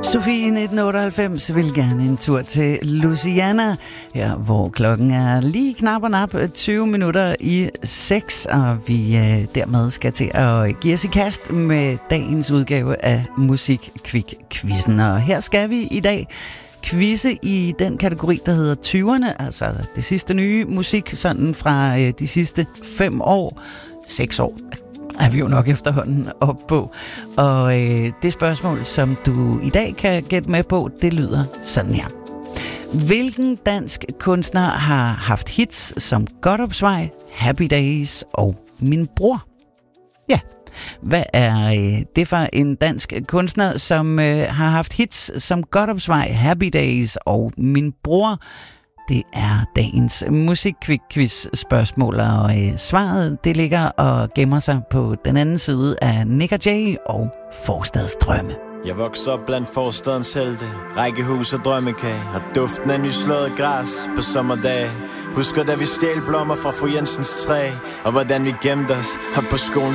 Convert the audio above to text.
Sofie 1998 vil gerne en tur til Louisiana, her hvor klokken er lige knap og nap 20 minutter i 6, og vi dermed skal til at give os i kast med dagens udgave af Musik-Kvik-Quizzen. Og her skal vi i dag quizze i den kategori, der hedder 20'erne, altså det sidste nye musik, sådan fra de sidste 5 år, 6 år. Er vi jo nok efterhånden op på. Og det spørgsmål, som du i dag kan gætte med på, det lyder sådan her. Hvilken dansk kunstner har haft hits som Godopsvej, Happy Days og Min Bror? Ja, hvad er det for en dansk kunstner, som har haft hits som Godopsvej, Happy Days og Min Bror? Det er dagens Musik-Kvik-Quiz-spørgsmål, og svaret det ligger og gemmer sig på den anden side af Nick og Jay og Forstadsdrømme. Jeg voksede op blandt forstadens helte, rækkehus og drømmekage, og duften af nyslået græs på sommerdage. Husker da vi stjal blommer fra fru Jensens træ, og hvordan vi gemte os op på skolens